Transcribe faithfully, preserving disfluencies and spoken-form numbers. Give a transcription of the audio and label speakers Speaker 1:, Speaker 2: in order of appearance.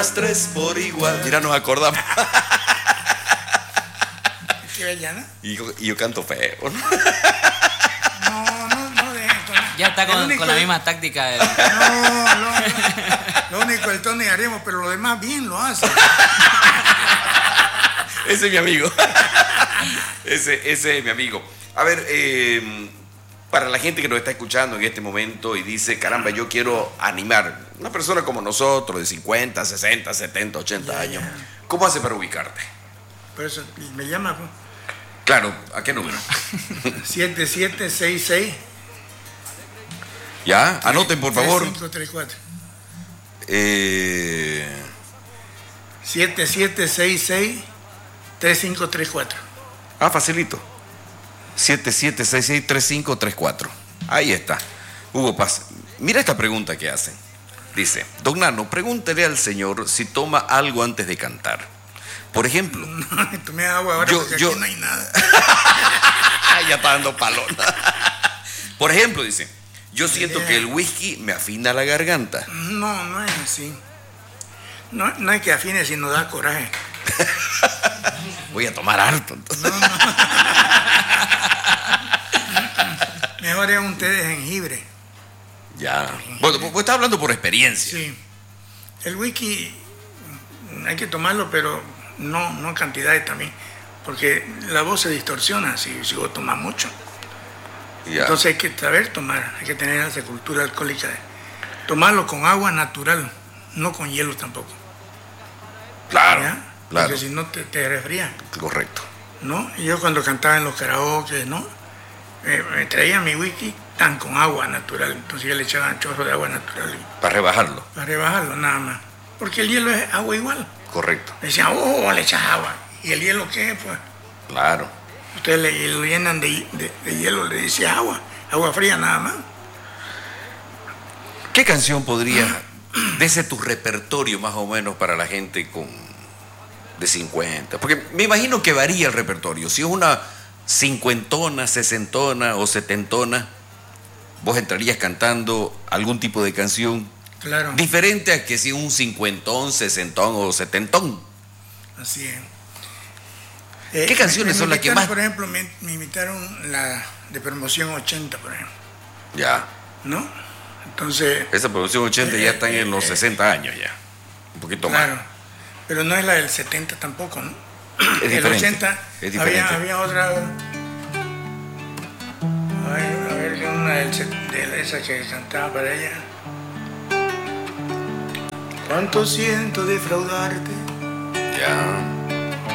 Speaker 1: Las tres por igual. Mira, nos acordamos.
Speaker 2: Qué bellana.
Speaker 1: Y yo, y yo canto feo.
Speaker 2: No, no, no dejen.
Speaker 3: Ya está con,
Speaker 2: único,
Speaker 3: con la misma táctica. De...
Speaker 2: No, no, no. Lo único el Tony haremos, pero lo demás bien lo hace.
Speaker 1: Ese es mi amigo. Ese, ese es mi amigo. A ver, eh, para la gente que nos está escuchando en este momento y dice, caramba, yo quiero animar. Una persona como nosotros, de cincuenta, sesenta, setenta, ochenta
Speaker 2: Ya,
Speaker 1: años.
Speaker 2: ya.
Speaker 1: ¿Cómo hace para ubicarte?
Speaker 2: Por eso me llama pues.
Speaker 1: Claro, ¿a qué número?
Speaker 2: siete siete seis seis.
Speaker 1: Ya, anoten por favor.
Speaker 2: tres cinco tres cuatro.
Speaker 1: Eh,
Speaker 2: siete siete seis seis tres cinco tres cuatro.
Speaker 1: ah, facilito. siete siete seis seis tres cinco tres cuatro. Ahí está. Hugo Paz. Mira esta pregunta que hacen. Dice, don Nano, pregúntele al señor si toma algo antes de cantar. Por ejemplo.
Speaker 2: No, tomé agua ahora
Speaker 1: yo,
Speaker 2: porque
Speaker 1: yo...
Speaker 2: aquí no hay nada.
Speaker 1: Ya está dando palón. Por ejemplo, dice, yo siento
Speaker 2: Yeah.
Speaker 1: que el whisky me afina la garganta.
Speaker 2: No, no es así. No, no es que afine, sino da coraje.
Speaker 1: Voy a tomar harto. Entonces.
Speaker 2: No, no. Mejor es un té de jengibre.
Speaker 1: Ya. Bueno, vos estás hablando por experiencia.
Speaker 2: Sí. El whisky hay que tomarlo, pero no, no cantidades también. Porque la voz se distorsiona si, si vos tomas mucho.
Speaker 1: Ya.
Speaker 2: Entonces hay que saber tomar, hay que tener esa cultura alcohólica. de Tomarlo con agua natural, no con hielo tampoco.
Speaker 1: Claro,
Speaker 2: ¿Ya?
Speaker 1: claro.
Speaker 2: Porque si no te, te resfrías,
Speaker 1: Correcto.
Speaker 2: ¿no? Y yo cuando cantaba en los karaoke, ¿no? Eh, me traía mi whisky tan con agua natural. Entonces yo le echaba un chorro de agua natural y-
Speaker 1: Para rebajarlo.
Speaker 2: para rebajarlo nada más. Porque el hielo es agua igual.
Speaker 1: Correcto.
Speaker 2: Me decían, oh, le echas agua. ¿Y el hielo qué? Pues
Speaker 1: Claro.
Speaker 2: ustedes le, lo llenan de, de- de hielo, le dice agua. Agua fría nada más.
Speaker 1: ¿Qué canción podría, desde tu repertorio más o menos para la gente con de cincuenta? Porque me imagino que varía el repertorio. Si es una cincuentona, sesentona o setentona, vos entrarías cantando algún tipo de canción
Speaker 2: Claro,
Speaker 1: diferente a que si un cincuentón, sesentón o setentón.
Speaker 2: así es. Eh,
Speaker 1: ¿Qué canciones
Speaker 2: me- me
Speaker 1: son las que
Speaker 2: invitaron,
Speaker 1: más-
Speaker 2: Por ejemplo, me, me invitaron la de promoción ochenta, por ejemplo.
Speaker 1: Ya.
Speaker 2: ¿No? Entonces,
Speaker 1: Esa producción ochenta ya están en los sesenta años ya. Un poquito
Speaker 2: claro.
Speaker 1: más.
Speaker 2: Pero no es la del setenta tampoco, ¿no?
Speaker 1: Es
Speaker 2: el
Speaker 1: diferente,
Speaker 2: ochenta
Speaker 1: es diferente.
Speaker 2: había, había otra. A ver, a ver, una del, set- de esa que cantaba para ella. Cuánto siento defraudarte.
Speaker 1: Ya.